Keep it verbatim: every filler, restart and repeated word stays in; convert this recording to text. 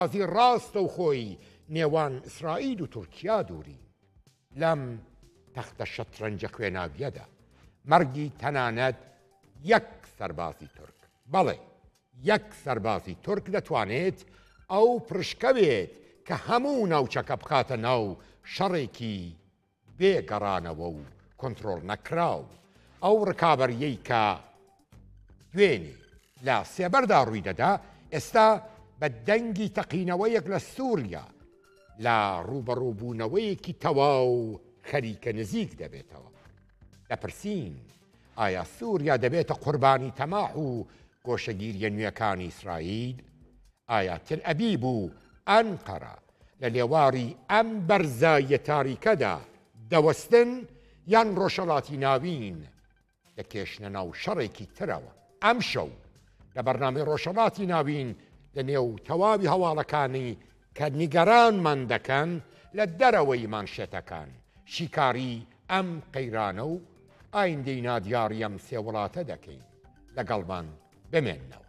ئازی ڕاستە و خۆی نێوان ئیسرائیل و تورکیا دووری لەم تەختە شەترەنجە خوێناویەدا مەرگی تەنانەت یەک سەربازی تورک بەڵێ یەک سەربازی تورک دەتوانێت ئەو پرشکە بێت کە هەموو ناوچەکە بخاتە ناو شەڕێکی بێگەڕانەوە و کۆنتڕۆڵ نەکراو ئەو ڕکابەریەی کە دوێنێ لە سێبەردا ڕووی دەدا ئێستا بە دەنگی تەقینەوەیەک لە سووریا لە ڕوبەڕووبوونەوەیەکی تەواو خەریکە نزیک دەبێتەوە دەپرسین ئایا سووریا دەبێتە قوربانی تەماح و گۆشەگیریە نوێەکانی ئیسرائیل ئایا تل ئەبیب و ئەنقەرە لە لێواری ئەم بەرزایە تاریکەدا دەوەستن یان ڕۆژهەڵاتی ناوین دەکێشنە ناو شەڕێکی ترەوە ئەم شەو لە بەرنامەی ڕۆژهەڵاتی ناوین لە نێو تەواوی هەواڵەکانی کە نیگەرانمان دەکەن لە دەرەوەی مانشێتەکان شیکاری ئەم قەیرانە و ئایندەی نادیاری ئەم سێ وڵاتە دەکەین لەگەڵمان بمێننەوە.